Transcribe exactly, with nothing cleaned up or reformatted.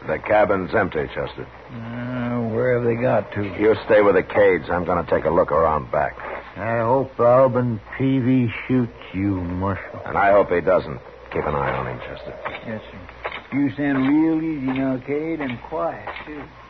The cabin's empty, Chester. Uh, where have they got to? You stay with the Cades. I'm going to take a look around back. I hope Alvin Peavy shoots you, Marshal. And I hope he doesn't. Keep an eye on him, Chester. Yes, sir. You sound real easy now, Cade, and quiet, too.